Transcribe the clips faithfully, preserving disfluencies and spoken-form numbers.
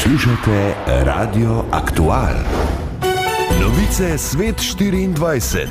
Poslušate Radio Aktual. Novice Svet štiriindvajset.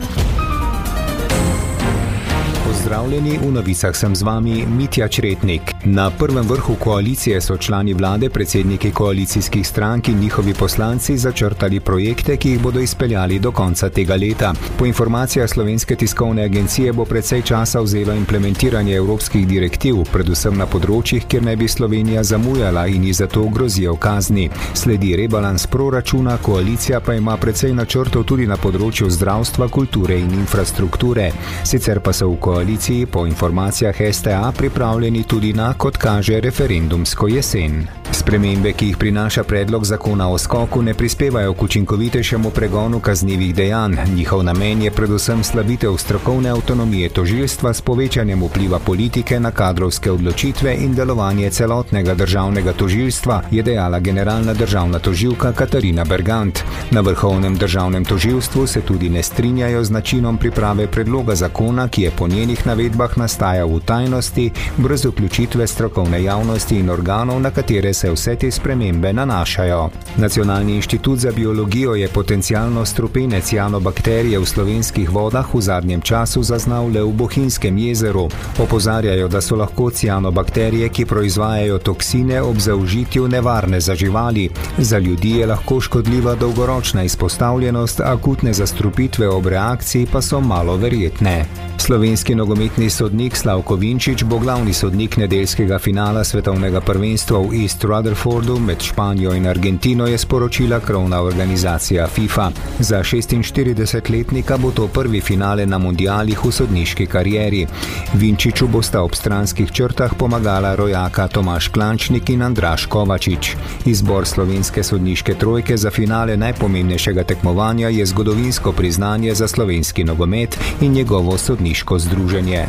Pozdravljeni, v novicah sem z vami Mitja Čretnik. Na prvem vrhu koalicije so člani vlade, predsedniki koalicijskih strank in njihovi poslanci začrtali projekte, ki jih bodo izpeljali do konca tega leta. Po informacijah Slovenske tiskovne agencije bo precej časa vzelo implementiranje evropskih direktiv, predvsem na področjih, kjer ne bi Slovenija zamujala in ji zato grozijo kazni. Sledi rebalans proračuna, koalicija pa ima precej načrtov tudi na področju zdravstva, kulture in infrastrukture. Sicer pa so v koaliciji po informacijah S T A pripravljeni tudi na, kot kaže, referendumsko jesen. Spremembe, ki jih prinaša predlog zakona o skoku, ne prispevajo k učinkovitejšemu pregonu kaznivih dejanj. Njihov namen je predvsem slabitev strokovne avtonomije tožilstva s povečanjem vpliva politike na kadrovske odločitve in delovanje celotnega državnega tožilstva, je dejala generalna državna tožilka Katarina Bergant. Na vrhovnem državnem tožilstvu se tudi ne strinjajo z načinom priprave predloga zakona, ki je po njenih navedbah nastajal v tajnosti, brez vključitve strokovne javnosti in organov, na katere se vse te spremembe nanašajo. Nacionalni inštitut za biologijo je potencialno strupene cianobakterije v slovenskih vodah v zadnjem času zaznal le v Bohinjskem jezeru. Opozarjajo, da so lahko cianobakterije, ki proizvajajo toksine, ob zaužitju nevarne za živali. Za ljudi je lahko škodljiva dolgoročna izpostavljenost, akutne zastrupitve ob reakciji pa so malo verjetne. Slovenski nogometni sodnik Slavko Vinčić bo glavni sodnik nedeljskega finala svetovnega prvenstva v East Rutherfordu med Španijo in Argentino, je sporočila krovna organizacija FIFA. Za šestinštiridesetletnika bo to prvi finale na mundialih v sodniški karieri. Vinčiću bosta ob stranskih črtah pomagala rojaka Tomaž Klančnik in Andraž Kovačič. Izbor slovenske sodniške trojke za finale najpomembnejšega tekmovanja je zgodovinsko priznanje za slovenski nogomet in njegovo sodniško združenje.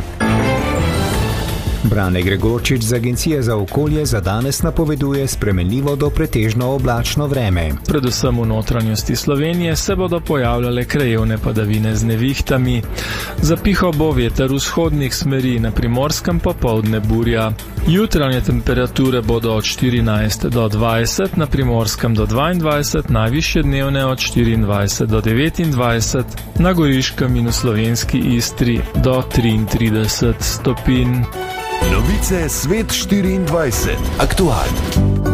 Brane Gregorčič z Agencije za okolje za danes napoveduje spremenljivo do pretežno oblačno vreme. Predvsem v notranjosti Slovenije se bodo pojavljale krajevne padavine z nevihtami. Zapihal bo veter vzhodnih smeri, na Primorskem popoldne burja. Jutranje temperature bodo od štirinajst do dvajset, na Primorskem do dvaindvajset, najvišje dnevne od štiriindvajset do devetindvajset, na Goriškem in v slovenski Istri do triintrideset stopinj. Novice Svet štiriindvajset. Aktualno.